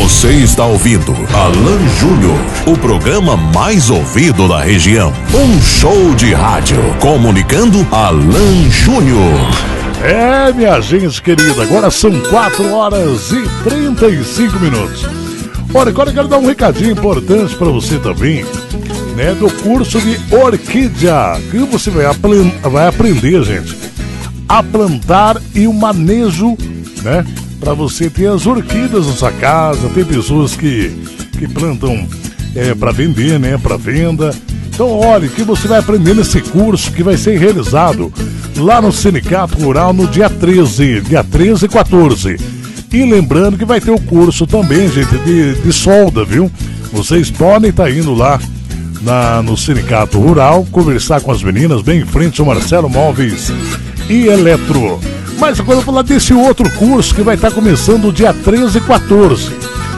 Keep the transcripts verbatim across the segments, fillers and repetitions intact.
Você está ouvindo Alan Júnior, o programa mais ouvido da região. Um show de rádio comunicando Alan Júnior. É, minha gente querida, agora são quatro horas e trinta e cinco minutos. Olha, agora eu quero dar um recadinho importante para você também, né, do curso de orquídea, que você vai, apl- vai aprender, gente, a plantar e o manejo, né, para você ter as orquídeas na sua casa. Tem pessoas que, que plantam é, para vender, né, para venda. Então, olha, que você vai aprender nesse curso que vai ser realizado lá no Sindicato Rural no dia treze, dia treze e quatorze. E lembrando que vai ter o curso também, gente, de, de solda, viu? Vocês podem estar indo lá na, no Sindicato Rural, conversar com as meninas, bem em frente ao Marcelo Móveis e Eletro. Mas agora eu vou falar desse outro curso que vai estar começando dia treze e quatorze.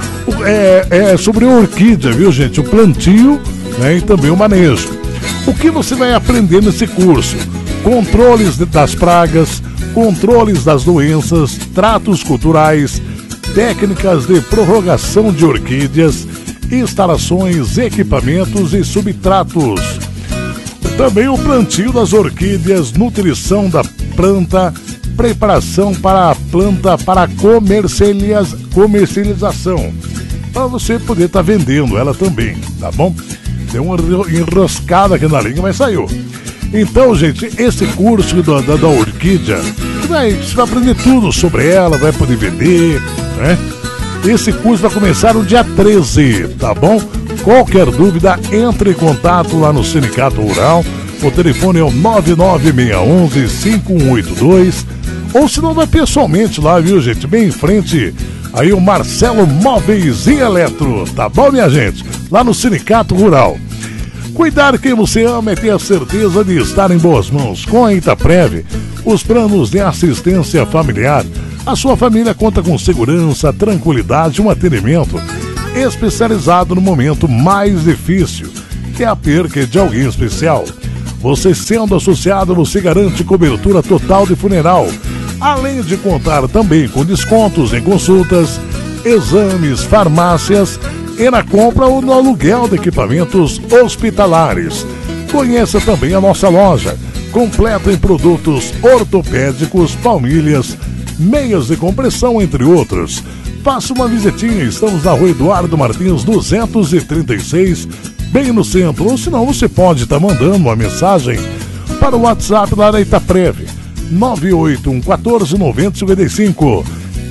É, é sobre orquídea, viu, gente? O plantio, né, e também o manejo. O que você vai aprender nesse curso? Controles das pragas, controles das doenças, tratos culturais, técnicas de prorrogação de orquídeas, instalações, equipamentos e subtratos. Também o plantio das orquídeas, nutrição da planta, preparação para a planta para comercializa- comercialização, para você poder estar tá vendendo ela também, tá bom? Deu uma enroscada aqui na língua, mas saiu. Então, gente, esse curso da, da, da orquídea, vai, você vai aprender tudo sobre ela, vai poder vender, né? Esse curso vai começar no dia treze, tá bom? Qualquer dúvida, entre em contato lá no Sindicato Rural. O telefone é o nove nove seis um um cinco um oito dois. Ou se não, vai pessoalmente lá, viu, gente? Bem em frente, aí o Marcelo Móveis e Eletro, tá bom, minha gente? Lá no Sindicato Rural. Cuidar quem você ama é ter a certeza de estar em boas mãos. Com a Itaprev, os planos de assistência familiar, a sua família conta com segurança, tranquilidade e um atendimento especializado no momento mais difícil, que é a perca de alguém especial. Você sendo associado, você garante cobertura total de funeral, além de contar também com descontos em consultas, exames, farmácias e na compra ou no aluguel de equipamentos hospitalares. Conheça também a nossa loja, completa em produtos ortopédicos, palmilhas, meias de compressão, entre outros. Faça uma visitinha, estamos na Rua Eduardo Martins duzentos e trinta e seis, bem no centro. Ou senão você pode estar mandando uma mensagem para o WhatsApp lá da Itaprev, nove oito um um quatro nove zero cinco cinco.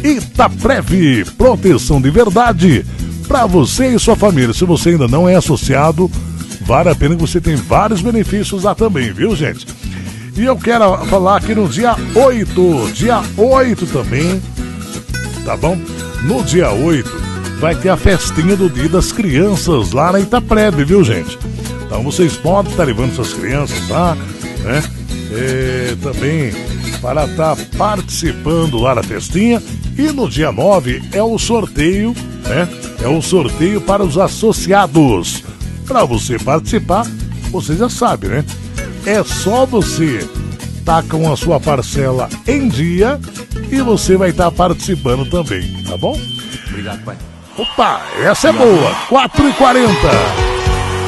Itaprev, proteção de verdade para você e sua família. Se você ainda não é associado, vale a pena, que você tem vários benefícios lá também, viu, gente? E eu quero falar que no dia oito, dia oito também, tá bom? No dia oito vai ter a festinha do Dia das Crianças lá na Itaprev, viu, gente? Então vocês podem estar levando suas crianças lá, né? E também para estar participando lá da festinha. E no dia nove é o sorteio, né? É o sorteio para os associados. Para você participar, você já sabe, né? É só você estar com a sua parcela em dia e você vai estar participando também, tá bom? Obrigado, pai. Opa, essa é boa. quatro e quarenta.